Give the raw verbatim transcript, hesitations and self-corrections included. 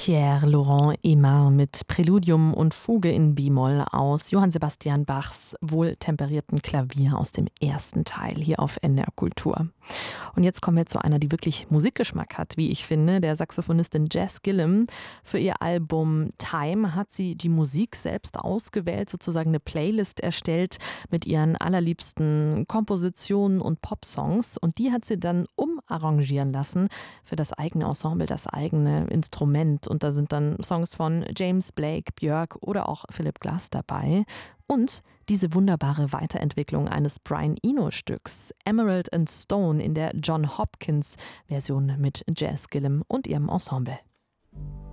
Pierre Laurent Aimard mit Präludium und Fuge in b-Moll aus Johann Sebastian Bachs wohltemperierten Klavier aus dem ersten Teil hier auf N D R Kultur. Und jetzt kommen wir zu einer, die wirklich Musikgeschmack hat, wie ich finde, der Saxophonistin Jazz Gillum. Für ihr Album Time hat sie die Musik selbst ausgewählt, sozusagen eine Playlist erstellt mit ihren allerliebsten Kompositionen und Popsongs. Und die hat sie dann umarrangieren lassen für das eigene Ensemble, das eigene Instrument. Und da sind dann Songs von James Blake, Björk oder auch Philip Glass dabei. Und diese wunderbare Weiterentwicklung eines Brian Eno-Stücks, Emerald and Stone, in der John Hopkins-Version mit Jazz Gillum und ihrem Ensemble.